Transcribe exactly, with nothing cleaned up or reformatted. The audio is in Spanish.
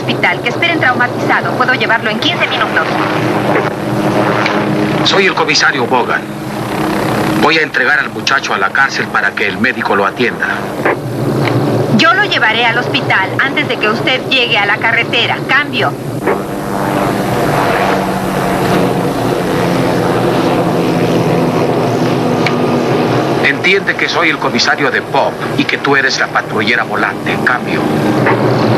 hospital. Que esperen traumatizado. Puedo llevarlo en quince minutos. Soy el comisario Bogan. Voy a entregar al muchacho a la cárcel para que el médico lo atienda. Yo lo llevaré al hospital antes de que usted llegue a la carretera. Cambio. Entiende que soy el comisario de Pop y que tú eres la patrullera volante. Cambio.